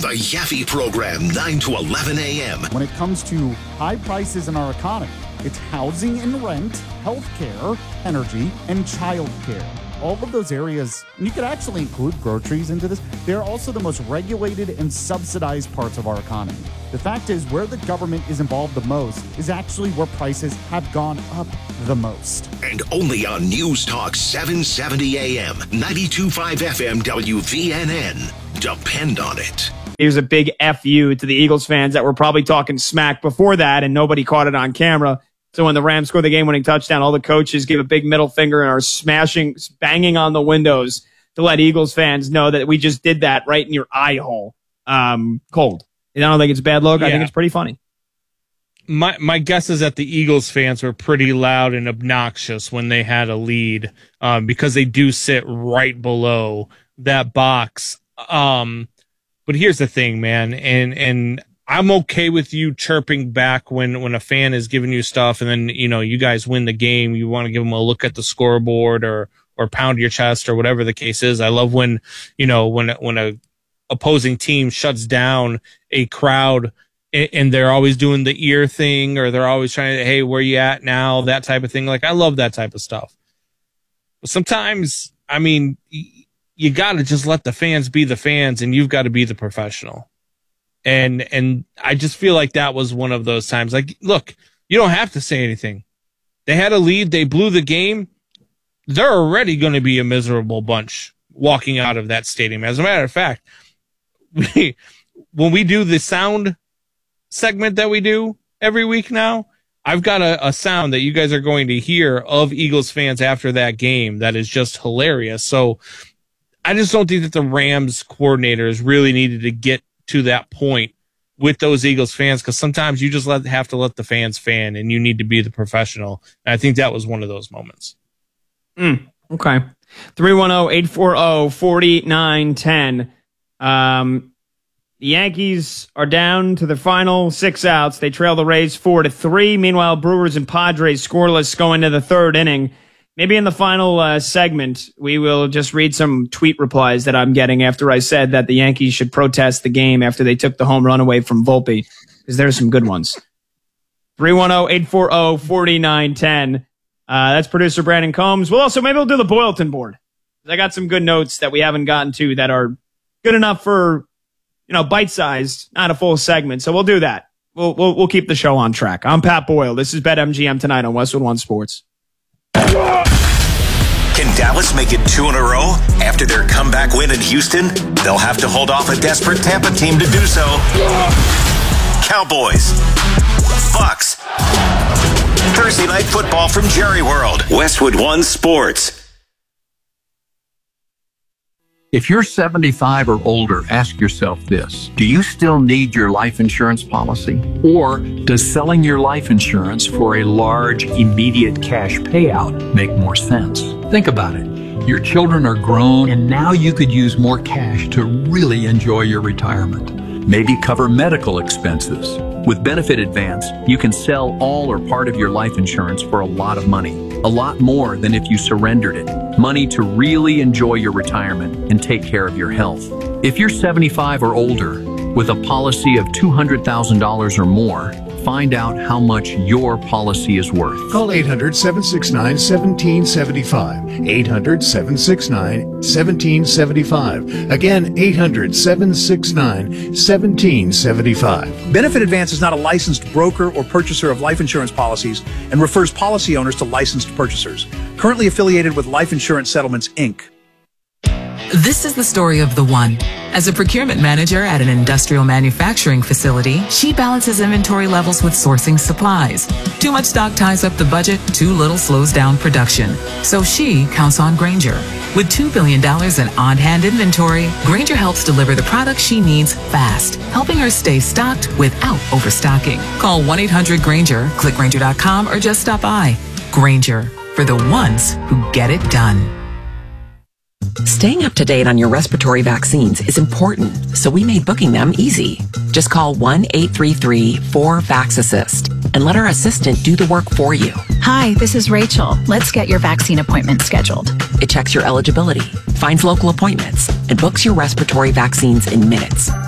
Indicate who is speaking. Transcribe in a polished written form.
Speaker 1: The Yaffe Program, 9 to 11 a.m.
Speaker 2: When it comes to high prices in our economy, it's housing and rent, healthcare, energy, and childcare. All of those areas, and you could actually include groceries into this, they're also the most regulated and subsidized parts of our economy. The fact is, where the government is involved the most is actually where prices have gone up the most.
Speaker 1: And only on News Talk 770 AM, 92.5 FM WVNN. Depend on it.
Speaker 3: Here's a big FU to the Eagles fans that were probably talking smack before that, and nobody caught it on camera. So when the Rams score the game-winning touchdown, all the coaches give a big middle finger and are banging on the windows to let Eagles fans know that we just did that right in your eye hole. Cold. I don't think it's a bad look. Yeah. I think it's pretty funny.
Speaker 4: My guess is that the Eagles fans were pretty loud and obnoxious when they had a lead, because they do sit right below that box. But here's the thing, man, and I'm okay with you chirping back when a fan is giving you stuff, and then, you know, you guys win the game. You want to give them a look at the scoreboard or pound your chest or whatever the case is. I love when, you know, when a opposing team shuts down a crowd and they're always doing the ear thing, or they're always trying to, hey, where you at now? That type of thing. Like, I love that type of stuff. But sometimes, I mean, you got to just let the fans be the fans, and you've got to be the professional. And I just feel like that was one of those times. Like, look, you don't have to say anything. They had a lead. They blew the game. They're already going to be a miserable bunch walking out of that stadium. As a matter of fact, when we do the sound segment that we do every week now, I've got a sound that you guys are going to hear of Eagles fans after that game that is just hilarious. So I just don't think that the Rams coordinators really needed to get to that point with those Eagles fans, because sometimes you just have to let the fans fan, and you need to be the professional. And I think that was one of those moments.
Speaker 3: Okay. 310-840-4910. The Yankees are down to the final 6 outs. They trail the Rays 4-3. Meanwhile, Brewers and Padres scoreless going to the third inning. Maybe in the final segment, we will just read some tweet replies that I'm getting after I said that the Yankees should protest the game after they took the home run away from Volpe, because there's some good ones. 310-840-4910. That's producer Brandon Combs. Maybe we'll do the Boylton board. I got some good notes that we haven't gotten to that are good enough for, bite-sized, not a full segment. So we'll do that. We'll keep the show on track. I'm Pat Boyle. This is BetMGM tonight on Westwood One Sports.
Speaker 1: Can Dallas make it 2 in a row after their comeback win in Houston? They'll have to hold off a desperate Tampa team to do so. Cowboys. Bucks. Thursday night football from Jerry World. Westwood One Sports.
Speaker 5: If you're 75 or older, ask yourself this. Do you still need your life insurance policy? Or does selling your life insurance for a large, immediate cash payout make more sense? Think about it. Your children are grown, and now you could use more cash to really enjoy your retirement. Maybe cover medical expenses. With Benefit Advance, you can sell all or part of your life insurance for a lot of money. A lot more than if you surrendered it. Money to really enjoy your retirement and take care of your health. If you're 75 or older, with a policy of $200,000 or more, find out how much your policy is worth.
Speaker 6: Call 800-769-1775. 800-769-1775. Again, 800-769-1775.
Speaker 7: Benefit Advance is not a licensed broker or purchaser of life insurance policies and refers policy owners to licensed purchasers. Currently affiliated with Life Insurance Settlements, Inc.
Speaker 8: This is the story of the one. As a procurement manager at an industrial manufacturing facility, she balances inventory levels with sourcing supplies. Too much stock ties up the budget, too little slows down production. So she counts on Grainger. With $2 billion in on-hand inventory, Grainger helps deliver the products she needs fast, helping her stay stocked without overstocking. Call 1-800-GRAINGER, click Grainger.com, or just stop by. Grainger, for the ones who get it done.
Speaker 9: Staying up to date on your respiratory vaccines is important, so we made booking them easy. Just call 1-833-4VAX-ASSIST and let our assistant do the work for you.
Speaker 10: Hi, this is Rachel. Let's get your vaccine appointment scheduled.
Speaker 9: It checks your eligibility, finds local appointments, and books your respiratory vaccines in minutes.